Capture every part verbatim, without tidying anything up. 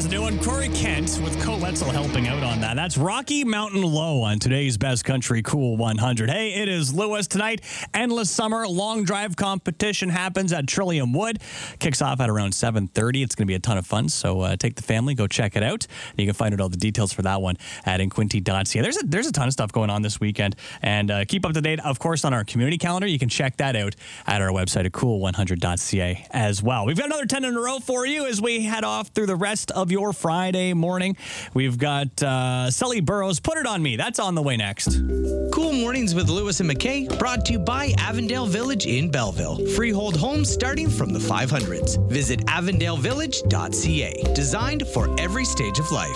has a new one. Corey Kent with Coletzel helping out on that. That's Rocky Mountain Low on today's Best Country Cool one hundred. Hey, it is Lewis tonight. Endless Summer Long Drive Competition happens at Trillium Wood. Kicks off at around seven thirty. It's going to be a ton of fun, so uh, take the family, go check it out. You can find out all the details for that one at inquinty dot c a. There's a, there's a ton of stuff going on this weekend, and uh, keep up to date, of course, on our community calendar. You can check that out at our website at cool one hundred dot c a as well. We've got another ten in a row for you as we head off through the rest of your Friday morning. We've got uh, Sully Burrows, Put It On Me. That's on the way next. Cool Mornings with Lewis and McKay, brought to you by Avondale Village in Belleville. Freehold homes starting from the five hundreds. Visit avondale village dot c a. Designed for every stage of life.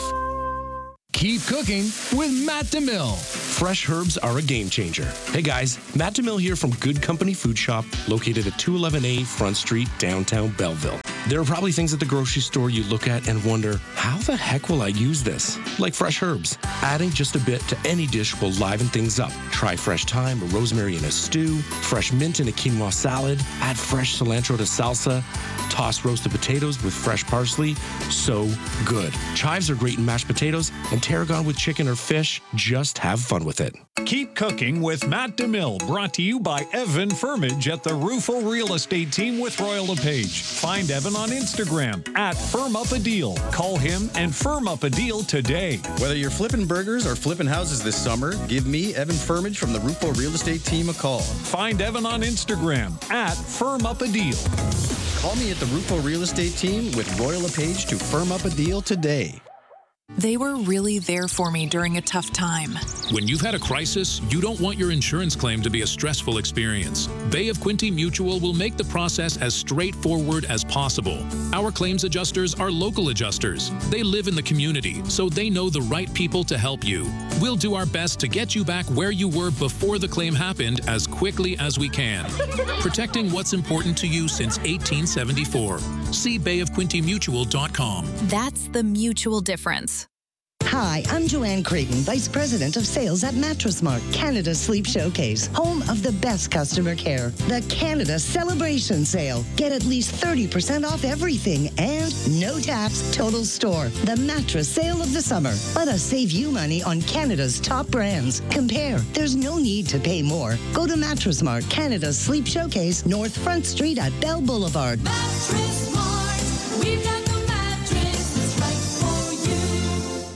Keep cooking with Matt DeMille. Fresh herbs are a game changer. Hey guys, Matt DeMille here from Good Company Food Shop, located at two eleven A Front Street, downtown Belleville. There are probably things at the grocery store you look at and wonder, how the heck will I use this? Like fresh herbs. Adding just a bit to any dish will liven things up. Try fresh thyme or rosemary in a stew, fresh mint in a quinoa salad, add fresh cilantro to salsa, toss roasted potatoes with fresh parsley. So good. Chives are great in mashed potatoes, and tarragon with chicken or fish. Just have fun with it. Keep cooking with Matt DeMille, brought to you by Evan Firmage at the Rufo Real Estate Team with Royal LePage. Find Evan on Instagram at Firm Up a Deal. Call him and firm up a deal today. Whether you're flipping burgers or flipping houses this summer, give me, Evan Firmage from the Rufo Real Estate Team, a call. Find Evan on Instagram at Firm Up a Deal. Call me at the Rufo Real Estate Team with Royal LePage to firm up a deal today. They were really there for me during a tough time. When you've had a crisis, you don't want your insurance claim to be a stressful experience. Bay of Quinte Mutual will make the process as straightforward as possible. Our claims adjusters are local adjusters. They live in the community, so they know the right people to help you. We'll do our best to get you back where you were before the claim happened as quickly as we can. Protecting what's important to you since eighteen seventy-four. See bay of quinte mutual dot com. That's the mutual difference. Hi, I'm Joanne Creighton, Vice President of Sales at Mattress Mart, Canada's Sleep Showcase, home of the best customer care. The Canada Celebration Sale. Get at least thirty percent off everything and no tax, total store. The mattress sale of the summer. Let us save you money on Canada's top brands. Compare. There's no need to pay more. Go to Mattress Mart, Canada's Sleep Showcase, North Front Street at Bell Boulevard. Mattress Mart. We've got the mattress that's right for you.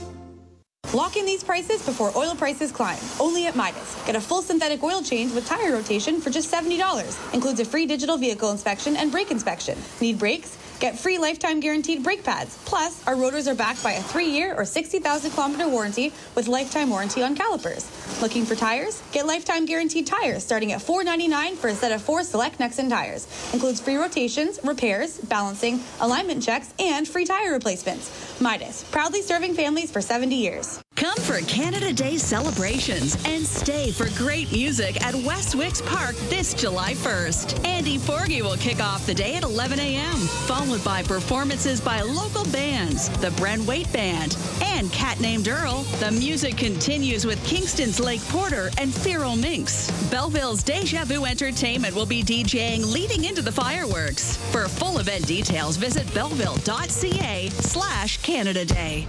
Lock in these prices before oil prices climb. Only at Midas. Get a full synthetic oil change with tire rotation for just seventy dollars. Includes a free digital vehicle inspection and brake inspection. Need brakes? Get free lifetime guaranteed brake pads. Plus, our rotors are backed by a three-year or sixty thousand kilometer warranty with lifetime warranty on calipers. Looking for tires? Get lifetime guaranteed tires starting at four ninety-nine for a set of four select Nexen tires. Includes free rotations, repairs, balancing, alignment checks, and free tire replacements. Midas, proudly serving families for seventy years. Come for Canada Day celebrations and stay for great music at West Wicks Park this July first. Andy Forgy will kick off the day at eleven a.m., followed by performances by local bands, the Bren Waite Band, and Cat Named Earl. The music continues with Kingston's Lake Porter and Feral Minx. Belleville's Deja Vu Entertainment will be DJing leading into the fireworks. For full event details, visit belleville dot c a slash Canada Day.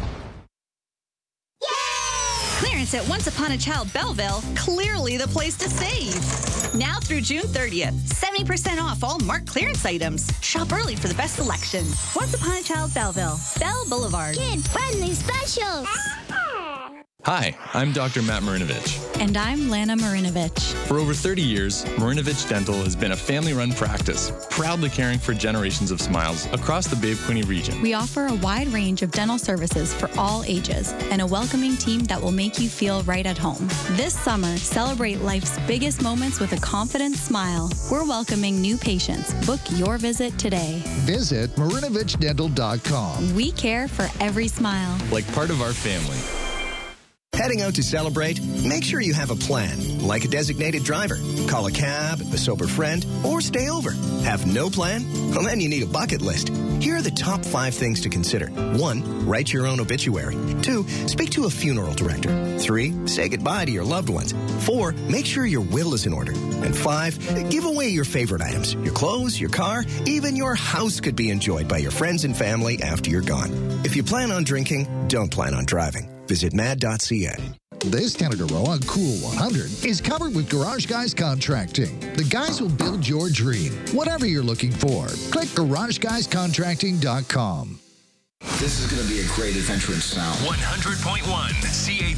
Clearance at Once Upon a Child Belleville, clearly the place to save. Now through June thirtieth, seventy percent off all marked clearance items. Shop early for the best selection. Once Upon a Child Belleville, Bell Boulevard. Kid-friendly specials. Hi, I'm Doctor Matt Marinovich. And I'm Lana Marinovich. For over thirty years, Marinovich Dental has been a family-run practice, proudly caring for generations of smiles across the Bay of Quinte region. We offer a wide range of dental services for all ages and a welcoming team that will make you feel right at home. This summer, celebrate life's biggest moments with a confident smile. We're welcoming new patients. Book your visit today. Visit marinovich dental dot com. We care for every smile. Like part of our family. Heading out to celebrate? Make sure you have a plan, like a designated driver. Call a cab, a sober friend, or stay over. Have no plan? Well, then you need a bucket list. Here are the top five things to consider. One, write your own obituary. Two, speak to a funeral director. Three, say goodbye to your loved ones. Four, make sure your will is in order. And five, give away your favorite items. Your clothes, your car, even your house could be enjoyed by your friends and family after you're gone. If you plan on drinking, don't plan on driving. Visit mad dot c a. This Canada Row on Cool one hundred is covered with Garage Guys Contracting. The guys will build your dream, whatever you're looking for. Click garage guys contracting dot com. This is going to be a great adventure in sound. one hundred point one C A